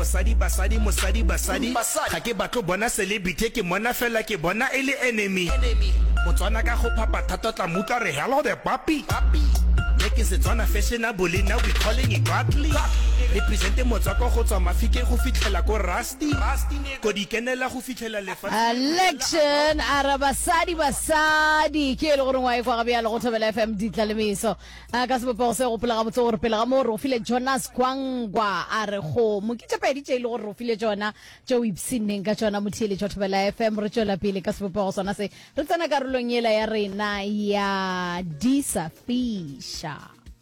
mosadi ga ke batlo bona celebrity ke mona fela ke bona e le enemy Motswana ka go phapa thata tla mutla re hello the papi Make Setswana fashionable now we calling it godly Represente Motswako go tswa Mafike go fitlhela ko Rusty go dikenela go fitlhela lefatshe election basadi ke le gore wa ikwa ga bjalo go Thobela FM ditlalemiso ka se bopa go se go pela ga botse gore pela ga mo re file Jonas Kwangwa a re go mokitse pedi tse ile gore re file Jona jo ipsineng ka Jona mothile jo Thobela FM re tswela pele ka se bopa go sona se re tsena karolong yela ya rena ya Disafisha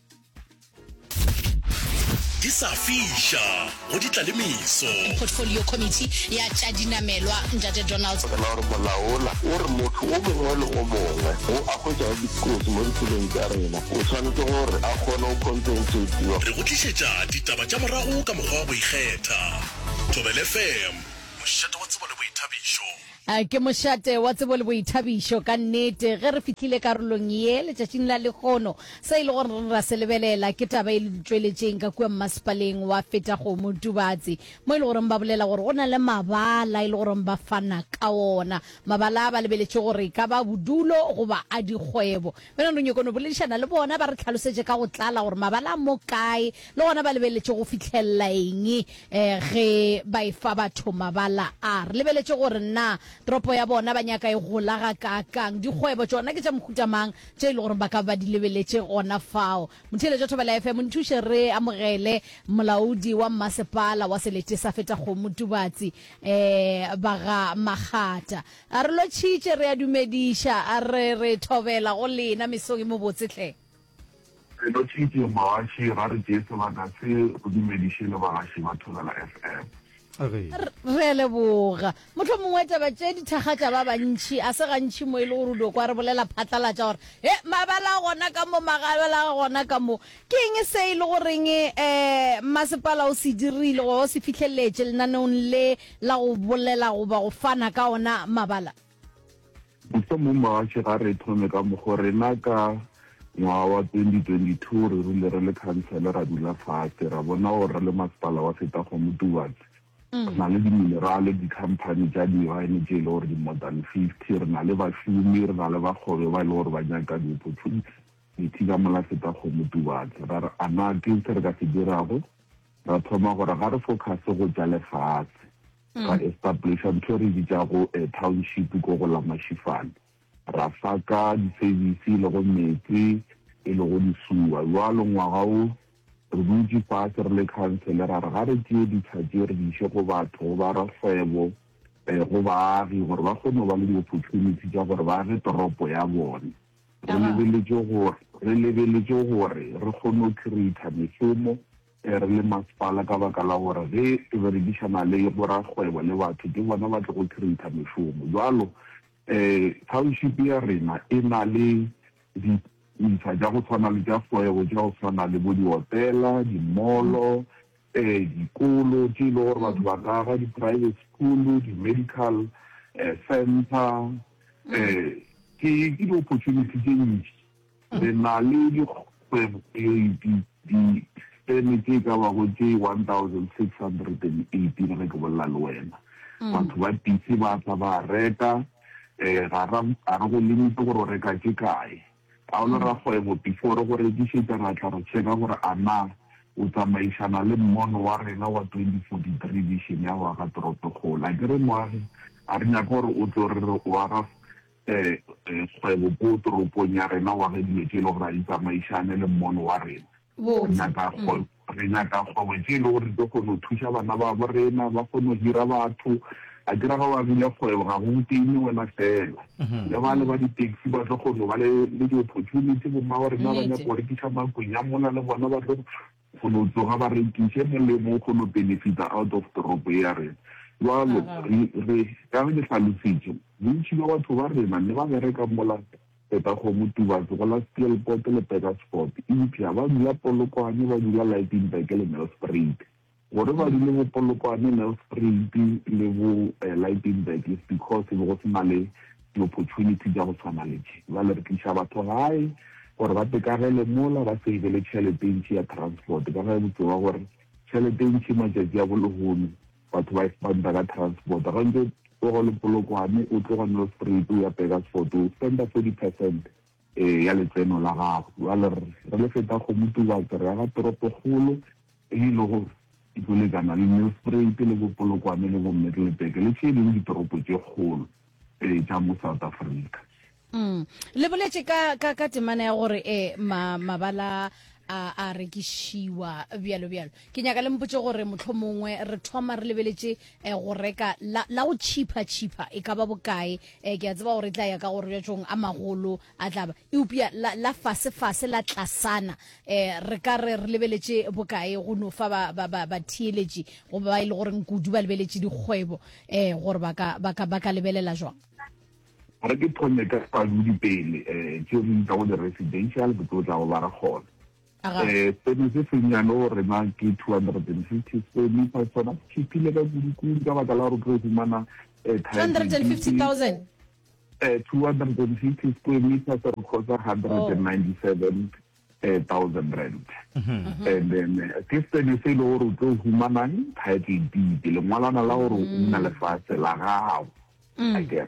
go ditlalemiso portfolio committee ya tša dinamelwa Ntate Donald la gore molaola o re motho o mongwe le o mongwe o a go ja dikotsi mo ditseleng tsa rena o tshwanetse gore a kgone go compensatiwa re go tlišetša ditaba tša morago ka mokgwa wa go ikgetha Thobela FM mošate wa tsebo le boithabišo ke mošate wa tsebo le boithabišo ka nnete ge re fitlhile karolong ye letšatšing la lekgono sa ile gore ra se lebelela ke taba e le tsweletšeng ka kua mmasepaleng wa feta go motubatsi mo ile gore ba bolela gore go na le mabala ile gore ba fana ka ona mabala ba lebeletše gore ka ba bodulo goba a dikgwebo bena no nyekono boledišana le bona ba re tlhalosetše ka go tlala gore mabala mo kae le gona ba lebeletše go fitlhelela eng ge ba efa batho mabala a re lebeletše gore na tropo ya bona ba nyaka e gola ga kakang dikgwebo tsona ke tša mohuta mang tše ile gore ba ka ba di lebeletše gona fao mothele tša Thobela FM nthuše re amogele molaodi wa mmasepala wa selete sa feta go motubatsi ba ga Magata a re lo tšhitše re a dumediša a re Thobela go lena mesong e mo botsetlhe re lo tšhitše mawaši ga re tšee sebaka se go dumediše le bagaši ba Thobela FM re leboga motho mongwe taba tše dithagatša ba bantši a se gantši mo e le gore do kwa re bolela phatlalatša gore mabala gona ka mo magabela gona ka mo ke eng se e le goreng masepala o se dirile go se fitlheletše lenaneong le la go bolela goba go fana ka ona mabala motho mo mawaši ga re thome ka mogo rena ka ngwaga wa 2022 re rile re le khansele ra dula fatshe ra bona gore re le masepala wa feta go motubatsi na le diminerale di-company tša di-wine tše e le gore di-more than 50 re na le bašomi re na le bakgobe ba e le gore ba nyaka di-opportunity ka mola feta go motubatsi ra re ana ke se re ka se dirago ra thoma gore ga re focuse go ja lefatshe ka establisha ntho re ditšago township ko go la Mashifane ra faka di-service le go metsi e le go disuwa jwalo ngwaga o re dutse fatshe re le khansele ra re ga re tšee ditšhatše re diše go batho go ba rakgwebo go baagi gore ba kgone go ba le di-opportunity tša gore ba age toropo ya bone re lebeletše gore re kgone go creata mešomo re le masepala ka baka la gore ge e berekišana le borakgwebo le batho ke bona ba tle go creata mešomo jalo township ya rena e na le ntsha ja go tshwana le ja kgwebo ja go tshwana le bo dihotela di-molo dikolo tše ile gore batho ba ka aga di-private school di-medical center ke di-opportunity tše ntši re na le dikgwebo di-spene tše ka bago tše 1618 ge ke bolela le wena batho ba tisi ba tla ba reka ga re go limite gore o reka tše kae a o le rakgwebo before go rekišetša ra tla re checka gore a na o tsamaišana le mmono wa rena wa 2043 vision ya go aga toropokgolo a ke re moagi a re nyaka gore o tlo re o aga kgwebo ko toropong ya rena wa ge dilo tše e le gore a di tsamaišane le mmono wa rena re nyaka kgwebo tše e le gore tlo kgone go thuša bana ba bo rena ba kgone go hira batho a dira ga ba bile kgwebo ga go teine wena fela le ba le ba di-taxi ba tlo kgone ba le di-opportunity bomma wa rena ba nyaka go rekiša makong ya mona le bona ba tlo kgone go tloga ba rekiše molemo o kgone go benefita out of toropo ya rena jalo re ka ge ke tlhalositše bontši ba batho ba rena ne ba bereka mola feta go motubatsi go la Steelport le Packersport empia ba dula Polokwane ba dula Lightenburg le Nelspruit gore ba dile mo Polokwane Nelspruit le bo Lightenburg is because go se na le di-opportunity tša go tshwana le tše ba le rekiša batho gae gore ba tekagele mola ba seivele tšhelete ntši ya transport ka ge botse ba gore tšhelete ntšhi matšatši a bolegono batho ba expanda ka transport ga ntse o go le polokwane o tloga Nelspruit o ya Petersford o spenda 40% ya letseno la gago re le feta go Motubatsi re ya ga toropokgolo e le go ikolekana le Nelspruit le go polokwane le go Middelburg le tše dingwe ditoropo tše kgolo tša mo South Africa. Le boletse ka temana ya gore mabala a rekishiwa bjalo ke nyaka le mpotse gore mohlomongwe re thoma re lebeletse go reka la go cheaper e ka ba bokae ke a tseba gore tla ya ka gore bjatšong a magolo a tlaba e upia la fase la tlasana re ka re lebeletse bokae go no fa ba theeletše go ba ile gore nkudu ba lebeletse dikgwebo gore ba ka lebelela jwang re ke thome ka padudi pele tšeo di tla go di-residential ke tlo tla go ba re gona seno se senyane o rena ke 250 square meters sona cheapile ka kudikudi ka baka la gore ke fumana 250,000 250 square meters re kgotsa 197,000 rand and then ke seno se ile gore o tlo fumanang title deed lengwalana la gore o nna lefatshe la gago akere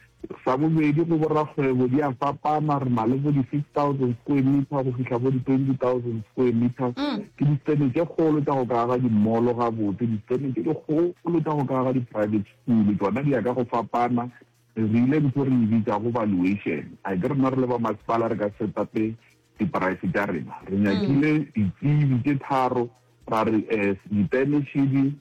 sa bobedi go borakgwebo di a fapana re na le bo di-6,000 square meter go fitlha bo di-20,000 square meters ke distene tše kgolo tša go ka ga di-molo gabotse distene tše dikgolo tša go ka ga di-private school tsona di ya ka go fapana re ile ntho re e bitsa go valuation a ke rena re le ba masepala re ka setape di-price tša rena re nyakile ditsebi tše tharo ra re ditenešidi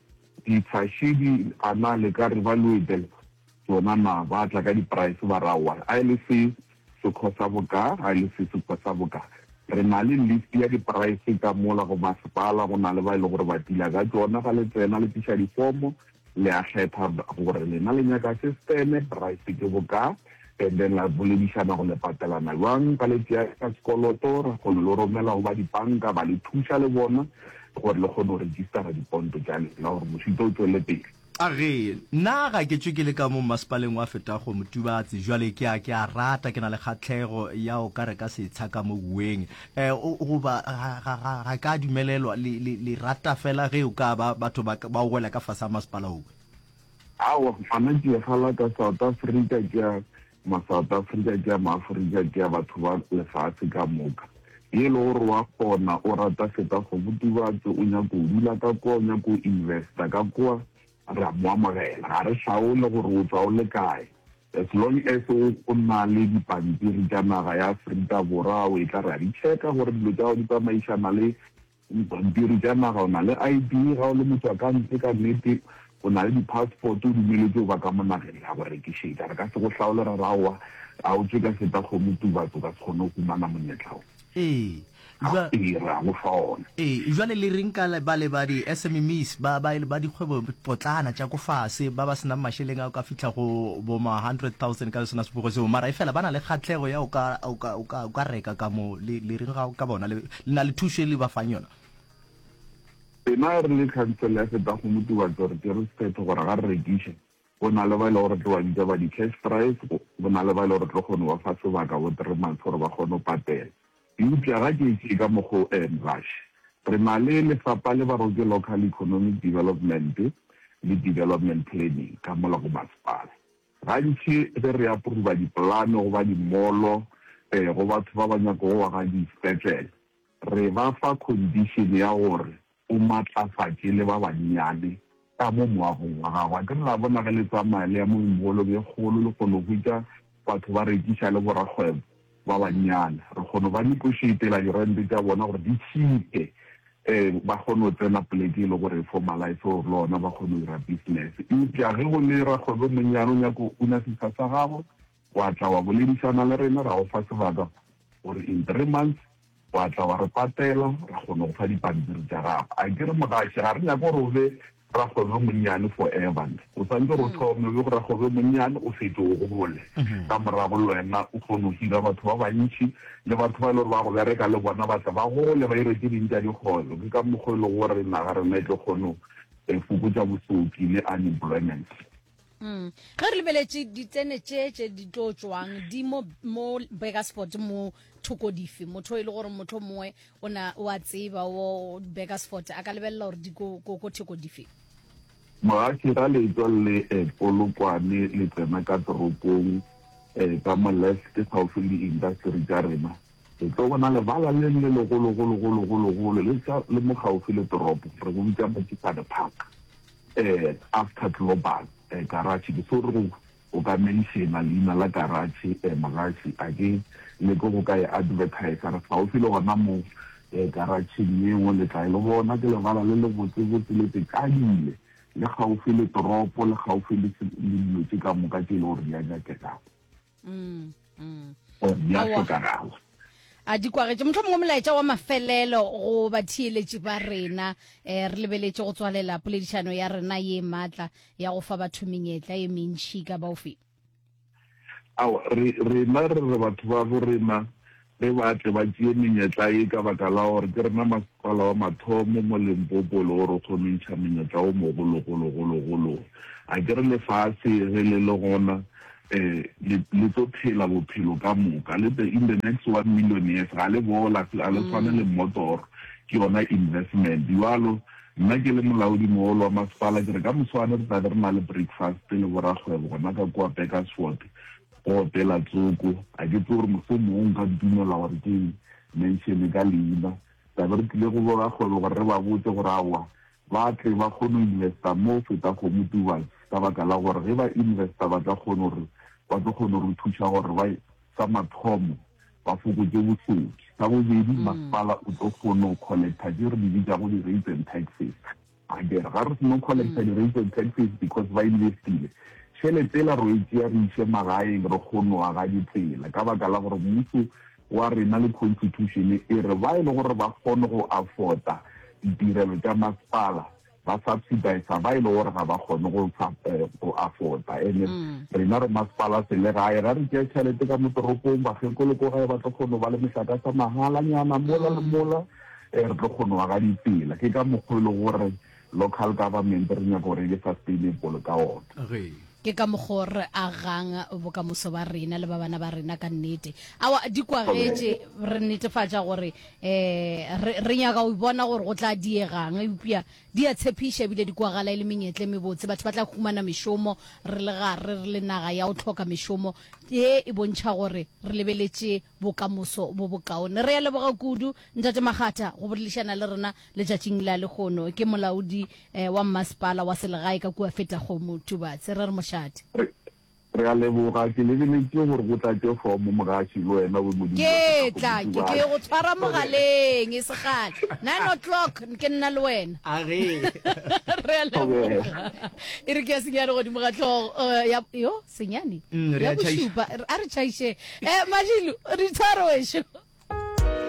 ditšhašidi a na le ka revaluatele tsona na ba tla ka di-price ba rawa a ile se kgosa boka a ile se kgosa boka re na le list ya di-price ka mola go masepala go na le ba ile gore ba tila ka tsona ga le tsena le tiša difomo le a kgetha gore lena le nyaka systeme price ke boka and then la boledišana go le patelana jwang ka le tšea ka sekoloto ra kgone le romela go ba dipanka ba le thuša le bona gore le kgone go registera diponto tša lena gore mošito o tswele pele a re nna ga ke tswe ke le ka mo masepaleng wa feta go Motubatsi jwale ke a rata ke na le kgatlhego ya o ka re ka setsha ka mo bueng goba ga ka dumelelwa le rata fela ge o ka ba batho ba o gwela ka fasa masepala o awa fana ke gala ka South Africa ke ma-South Africa ke ma-Africa ke batho ba lefatshe ka moka ye le gore wa kgona o rata feta go Motubatsi o nyaka o dula ka kwa o nyaka o investa ka kwa re a moamogela ga re hlaole gore o tswa o le kae as long as o na le dipampiri tša naga ya Aforika Borwa o e tla re a di checka gore dilo tša go di tsamaišana le dipampiri tša naga o na le ID ga o le motho a ka ntle ka nnete o na le di-passport o dumeletse o ba ka mo nageng ya go rekišetša re ka se go hlaole ra rawa a o tswe ka seta go Motubatsi o ka se kgone go humana monyetlao jwale le reng ka ba le ba di-SMMEs ba dikgwebo potlana tša ko fase ba senang mašheleng a o ka fitlha go boma 100,000 ka sona sepogo seo mara e fela ba na le kgatlhego ya o ka reka ka mo le reng ga ka bona le na le thušo le ba fang yona ena re le council ya feta go Motubatsi gore ke re setho gore ga re rekiše go na le ba ile gore tlo ba bitsa ba di-cash price go na le ba ile gore tlo kgone ba fa sebaka bo 3 months gore ba kgone go patela ga ke ka mo go rush re na le lefapha le ba roke local economic development le development planning ka mola go masepala gantši ge re approva dipolane go ba di-molo go batho ba ba nyaka go waga di-spetlele re ba fa condition ya gore o matlafatše le ba bannyane ka mo moagong wa gago a ke re la bona ge le tsamaya le ya mo molo be kgolo le kgone go itša batho ba rekiša le borakgwebo ba banyana re kgone ba negotiatela dirente tša bona gore di cheape ba kgone go tsena poleke e le gore formalize gore le ona ba kgone go dira business eupša ge go le rakgwebo monnyane o nyako una sisa sa gago wa tla wa boledišana le rena ra go fa sebaka gore in 3 months wa tla wa re patela ra kgone go fa dipampiri tša gago a ke re mogaše ga re nyaka gore o be rakgwebo monnyane forever o santse go thome be go rakgwebo monnyane o fete o go bole ka morago le wena o kgone go hira batho ba bantšhi le batho ba e le gore ba go bereka le bona ba tla ba gole ba ire tše dintša dikgolo ke ka mokgwa e le gore naga rena e tlo kgone fokotša bosoki le unemployment ga re lebeletse ditsene tše di tlo tswang di mo Begasport mo thoko dife motho e le gore motho mongwe o a tseba wo Begasport a ka lebelela gore di ko thoko dife moagi ga le tswalle polokwane le tsena ka toropong ka mo left gaufi le industry tsa rena e tlo bona lebala le legolo le mo gaufi le toropo re go bitsa Motšhitšane Park after global garage ke so re o ka mentiona leina la garage magashi a ke le go ka e advertise re gaufi le gona mo garage ye mo le tla le bona ke lebala le botse le tekadile le gaufi le toropo le gaufi le dilo ka moka ke le gore ya nyakela ya sekarago a di kwagetse motho mongwe molaetša wa mafelelo go bathieletse ba rena re lebeletse go tswalela poledišano ya rena ye matla ya go fa batho menyetla e mentši ka baofe rena re batho ba bo rena re batle ba tšee menyetla e ka baka la gore ke rena masepala wa mathomo mo Limpopo le gore o kgomentšha menyetla o mogologologolo a ke re lefatshe ge le gona le tlo phela bophelo ka moka le in the next 1 million years ga le bola a le tshwane le motor ke yona investment jalo nna ke le molaodi mogolo wa masepala ke re ka moswane re tlabe re na le breakfast le boragwebo gona ka kwa Beaconsfield go opela tsoko a ke tse gore mohlomongwe ka dumela gore ke mention ka leina tlabe re tlile go boragwebo gore re ba botse gore aowa ba tle ba kgone go investa mo feta go motuba ka baka la gore ge ba investa ba tla kgone gore ba tlo kgone go thuša gore ba sa mathomo ba fokotse botsoki sa bobedi masepala o tlo kgone go collecta ke re di bitša go di-rates and taxes a kere ga re seno collecta di-rates and taxes because ba investile tšhelete la re tšea re iše magaeng re kgone go aga ditsela ka baka la gore mmuso wa rena le constitution e re ba e le gore ba kgone go afforda ditirelo tša masepala ba subsidize ba ile gore ga ba kgone go afforda ene rena re masepala sele gae ga re tšea tšhelete ka motoropong bagekolo ko gae ba tlo kgone ba le metlaka sa mahalanyana mola le mola re tlo kgone wa ga ditsela ke ka mokgwelo gore local government re nyaka gore e sustainable ka ona ke ka mogore a gang bokamoso ba rena le ba bana ba rena ka nnete awa di kwagetse re netefatša gore re nyaka go bona gore go tla diegang eupša di a tshepiša ebile di kwagala e le menyetle mebotse batho ba tla khumana mešomo re le gare re le naga ya go tlhoka mešomo e bontšha gore re lebeletse bokamoso bo bokaone re ya leboga kudu ntate Makgatha go boledišana le rena letšatšing la lekgono ke molaodi wa masepala wa selegae ka kua Fetakgomo Tubatse re re mošate re a leboga ke lebeletse gore go tlatse fomo mogaši le wena ke tla ke go tshwara mogaleng e segale 9 o'clock ke nna le wena re a leboga e re ke a senyane godimo ga tlhogo yo senyane ya bosupa a re tšhaiše Madilu re tshware wešo